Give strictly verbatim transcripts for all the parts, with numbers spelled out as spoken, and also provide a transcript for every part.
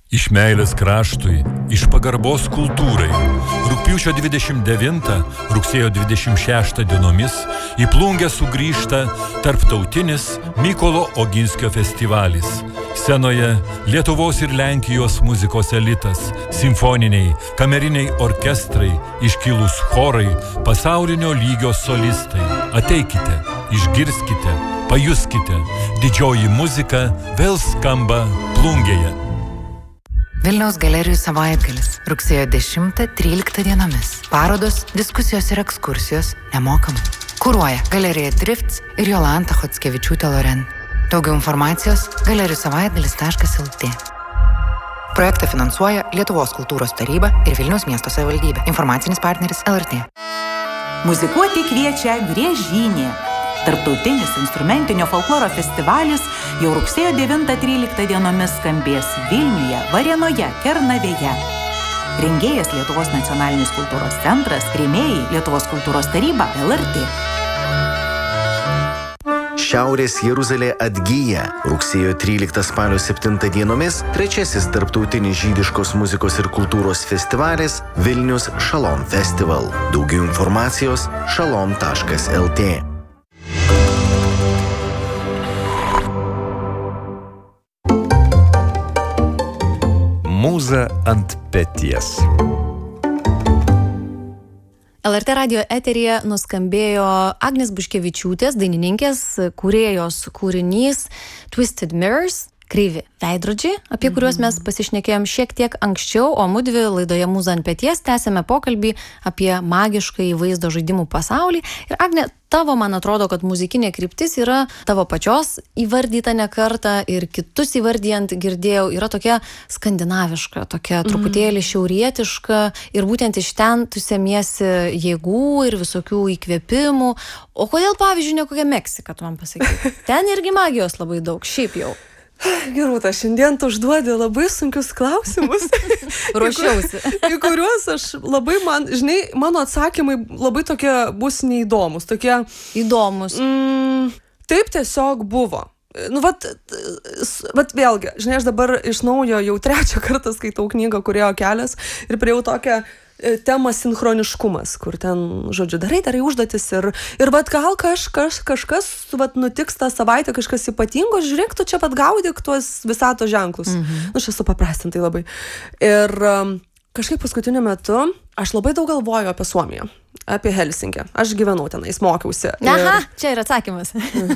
Iš meilės kraštui, iš pagarbos kultūrai. Rugpjūčio dvidešimt devintą, rugsėjo dvidešimt šeštą dienomis į Plungę sugrįžta tarptautinis Mykolo Oginskio festivalis. Scenoje Lietuvos ir Lenkijos muzikos elitas, simfoniniai, kameriniai orkestrai, iškilūs chorai, pasaulinio lygio solistai. Ateikite, išgirskite, pajuskite. Didžioji muzika vėl skamba Plungėje. Vilniaus galerijų savaitgalis rugsėjo dešimtą tryliktą dienomis. Parodos, diskusijos ir ekskursijos nemokamai. Kuruoja Galerija Drifts ir Jolanta Chockevičiūtė Loren. Daugiau informacijos galerijų savaitgalis taškas lt. Projektą finansuoja Lietuvos kultūros taryba ir Vilniaus miesto savivaldybė. Informacinis partneris L R T. Muzikuoti kviečia Griežynė. Tarptautinis instrumentinio folkloro festivalis jau rugsėjo devintą tryliktą dienomis skambės Vilniuje, Varėnoje, Kernavėje. Rengėjas Lietuvos nacionalinis kultūros centras, rėmėjai Lietuvos kultūros taryba L R T. Šiaurės Jeruzalė atgyja. Rugsėjo tryliktą spalio septintą dienomis trečiasis tarptautinis žydiškos muzikos ir kultūros festivalis Vilnius Shalom Festival. Daugiau informacijos shalom taškas lt. Mūza ant peties. L R T radijo eteryje nuskambėjo Agnės Buškevičiūtės, dainininkės, kūrėjos kūrinys Twisted Mirrors, kreivi veidrodžiai, apie kuriuos mes pasišnekėjom šiek tiek anksčiau, o mudvi laidoje Mūza ant peties tęsėme pokalbį apie magišką vaizdo žaidimų pasaulį. Ir Agne, tavo, man atrodo, kad muzikinė kryptis yra tavo pačios įvardyta ne kartą ir kitus įvardyjant girdėjau, yra tokia skandinaviška, tokia truputėlį šiaurietiška ir būtent iš ten tu semiesi jėgų ir visokių įkvėpimų. O kodėl, pavyzdžiui, ne kokia Meksika, tu man pasakyk? Ten irgi magijos labai daug, šiaip jau. Gerūta, šiandien tu užduodi labai sunkius klausimus. Ruošiausi. Į kuriuos aš labai, man, žinai, mano atsakymai labai tokie bus neįdomus. Tokie įdomus. Mm, taip tiesiog buvo. Nu, vat, vat vėlgi, žinai, aš dabar iš naujo jau trečią kartą skaitau knygą Kūrėjo kelias ir priejau tokią tema sinchroniškumas, kur ten, žodžiu, darai, darai užduotis ir, ir vat gal kažkas, kažkas vat, nutiks tą savaitę, kažkas ypatingo, žiūrėk, tu čia pat gaudyk tuos visato ženklus. Mhm. Nu, aš esu paprastintai labai. Ir um, kažkaip paskutiniu metu aš labai daug galvoju apie Suomiją, apie Helsinkę. Aš gyvenau tenais, mokiausi. Aha, ir... čia yra atsakymas.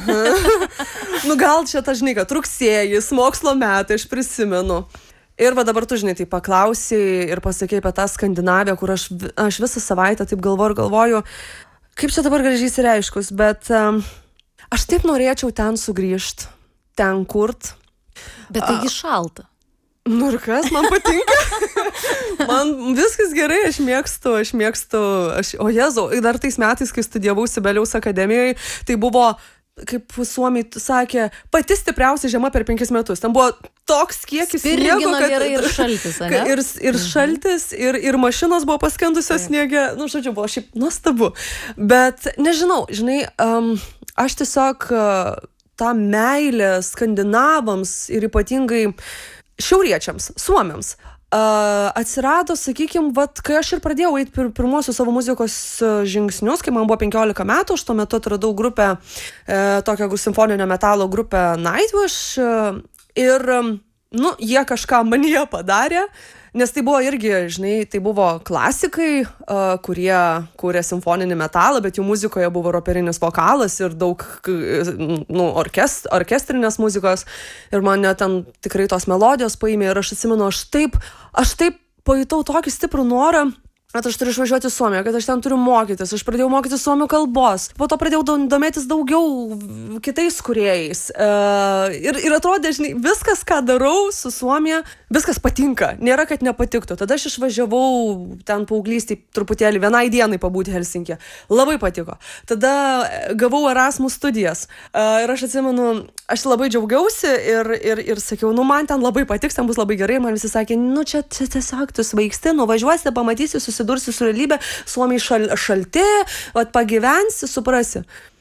Nu, gal čia ta, žinai, kad rugsėjis, mokslo metai, aš prisimenu. Ir va dabar tu, žinai, tai paklausai ir pasakei apie tą Skandinaviją, kur aš, aš visą savaitę taip galvoju ir galvoju, kaip čia dabar gražiai įsireiškus, bet um, aš taip norėčiau ten sugrįžti, ten kurt. Bet taigi šalta. Nu ir kas, man patinka. Man viskas gerai, aš mėgstu, aš mėgstu, aš, o Jėzau, dar tais metais, kai studijavau Sibeliaus akademijoje, tai buvo, kaip Suomiai sakė, pati stipriausia žiema per penkis metus. Ten buvo toks kiekis sniego, kad... gerai ir šaltis, ane? Ir, ir šaltis, ir, ir mašinos buvo paskendusios sniege. Nu, žodžiu, buvo šiaip nuostabu. Bet nežinau, žinai, um, aš tiesiog uh, tą meilę skandinavams ir ypatingai šiauriečiams, suomiams, Uh, atsirado, sakykime, vat, kai aš ir pradėjau eiti pir, pirmuosius savo muzikos uh, žingsnius, kai man buvo penkiolika metų, aš tuo metu atradau grupę, uh, tokią simfoninio metalo grupę Nightwish uh, ir, um, nu, jie kažką manyje padarė, nes tai buvo irgi, žinai, tai buvo klasikai, uh, kurie kūrė simfoninį metalą, bet jų muzikoje buvo operinis vokalas ir daug, nu, orkest, orkestrinės muzikos ir mane ten tikrai tos melodijos paėmė ir aš atsimenu, aš taip, aš taip pajutau tokį stiprų norą, kad aš turiu išvažiuoti į Suomiją, kad aš ten turiu mokytis. Aš pradėjau mokytis suomių kalbos. Po to pradėjau domėtis daugiau kitais kūrėjais. Uh, ir, ir atrodė, žinai, viskas, ką darau su Suomija, viskas patinka. Nėra, kad nepatiktų. Tada aš išvažiavau ten paauglystėj truputėlį vienai dienai pabūti Helsinkė. Labai patiko. Tada gavau Erasmus studijas. Uh, ir aš atsimenu, aš labai džiaugiausi ir, ir, ir sakiau, nu man ten labai patiks, ten bus labai gerai. Man visi sakė, nu čia, čia tiesiog tu svaigsti, nuvažiuosi, pamatysi, susidursi su realybė, Suomiai šal, šalti, vat pagyvensi, suprasi.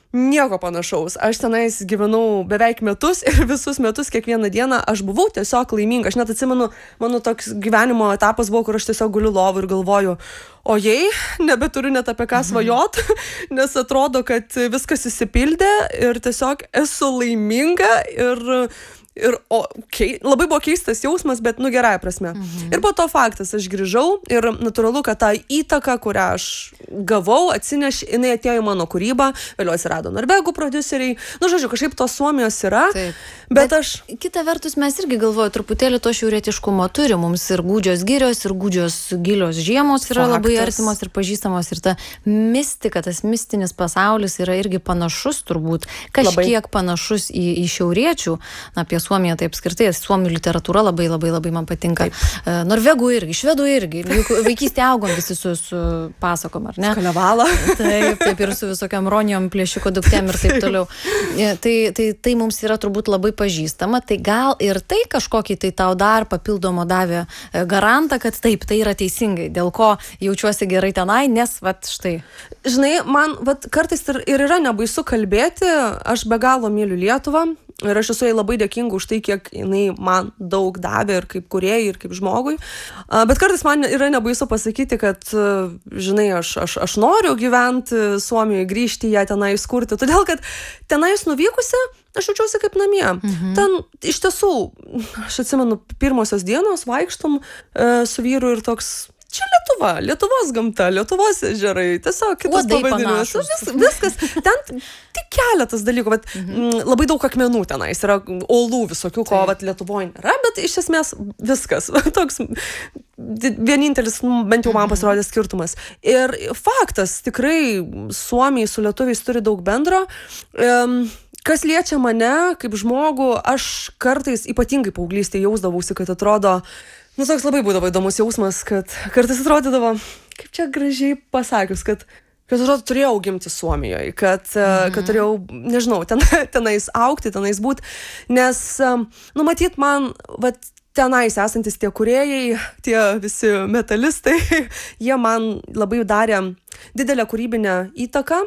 nieko panašaus. Aš tenais gyvenau beveik metus ir visus metus kiekvieną dieną aš buvau tiesiog laiminga. Aš net atsimenu, mano toks gyvenimo etapas buvo, kur aš tiesiog guliu lovą ir galvoju, o jei, nebeturiu net apie ką svajot, nes atrodo, kad viskas įsipildė ir tiesiog esu laiminga ir... Ir o, kei, labai buvo keistas jausmas, bet, nu, gerąją prasme. Mhm. Ir po to faktas, aš grįžau ir natūralu, kad ta įtaka, kurią aš gavau, atsineš, jinai atėjo į mano kūrybą, vėliau atsirado norvegų prodiuseriai. Nu, žodžiu, kažkaip tos Suomijos yra, Taip. bet, bet aš... Kita vertus, mes irgi galvoju, truputėlį to šiaurietiškumo turi. Mums ir gūdžios girios, ir gūdžios gilios žiemos yra faktas. Labai artimos ir pažįstamos. Ir ta mistika, tas mistinis pasaulis yra irgi panašus turbūt. Kažkiek labai panašus į, į šiauriečių. Na, apie Suomiją tai apskritai, suomių literatūra labai labai labai man patinka. Taip. Norvegų irgi, švedų irgi. Juk vaikystė augom visi su, su pasakom, ar ne? Kalevala. Taip, taip ir su visokiam ronijom, plėšiko duktėm ir taip toliau. Tai, tai, tai mums yra turbūt labai pažįstama. Tai gal ir tai kažkokį tai tau dar papildomo davė garantą, kad taip, tai yra teisingai, dėl ko jaučiuosi gerai tenai, nes, vat, štai. Žinai, man, vat, kartais ir, ir yra nebaisu kalbėti, aš be galo myliu Lietuvą. Ir aš esu jai labai dėkinga už tai, kiek jinai man daug davė ir kaip kūrėjai, ir kaip žmogui. Bet kartais man yra nebaisu pasakyti, kad, žinai, aš, aš, aš noriu gyventi Suomijoje, grįžti ją tenai skurti. Todėl, kad tenais nuvykusi, aš jaučiuosi kaip namie. Mhm. Ten iš tiesų, aš atsimenu, pirmosios dienos vaikštom e, su vyru ir toks... Čia Lietuva, Lietuvos gamta, Lietuvos ežerai, tiesiog kitas pavadinimas. Vis, viskas, ten tik keletas dalykų, bet mhm. labai daug akmenų tenais, yra olų visokių, ko vat, Lietuvoje nėra, bet iš esmės viskas, toks vienintelis, bent jau man pasirodė skirtumas. Ir faktas, tikrai Suomiai su lietuviais turi daug bendro. Um, Kas liečia mane, kaip žmogų, aš kartais ypatingai paauglystėje jausdavausi, kad atrodo, nu, toks labai būdavo įdomus jausmas, kad kartais atrodydavo, kaip čia gražiai pasakius, kad, kad atrodo, turėjau gimti Suomijoje, kad, mhm. kad turėjau, nežinau, ten, tenais augti, tenais būti, nes, nu, matyt, man, vat, tenais esantis tie kūrėjai, tie visi metalistai, jie man labai darė didelę kūrybinę įtaką,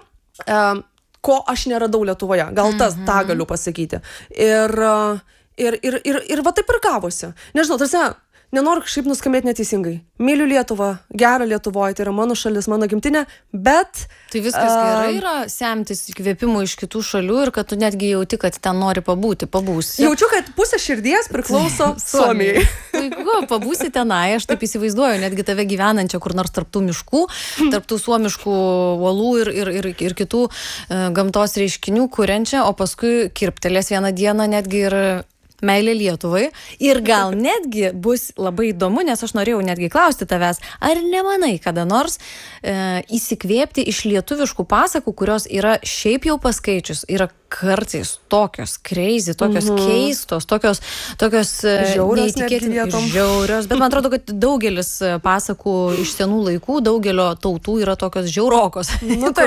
ko aš neradau Lietuvoje. Gal tas, mhm. tą galiu pasakyti. Ir, ir, ir, ir, ir va taip ir gavosi. Nežinau, tarsi, nenoriu kažkaip nuskambėti neteisingai. Myliu Lietuvą, gerą Lietuvoje, tai yra mano šalis, mano gimtinė, bet... Tai viskas uh, gerai yra semtis įkvėpimų iš kitų šalių ir kad tu netgi jauti, kad ten nori pabūti, pabūsi. Jaučiu, kad pusė širdies priklauso Suomijai. Puiku, pabūsi tenai, aš taip įsivaizduoju, netgi tave gyvenančią kur nors tarptų miškų, tarptų suomiškų uolų ir, ir, ir, ir kitų uh, gamtos reiškinių kuriančią, o paskui kirptelės vieną dieną netgi ir... meilė Lietuvai ir gal netgi bus labai įdomu, nes aš norėjau netgi klausti tavęs, ar nemanai kada nors e, įsikvėpti iš lietuviškų pasakų, kurios yra šiaip jau paskaičius, yra kartais tokios crazy, tokios mhm. keistos, tokios, tokios neįtikėtinos, žiaurios, bet man atrodo, kad daugelis pasakų iš senų laikų, daugelio tautų yra tokios žiaurokos. Nu, tai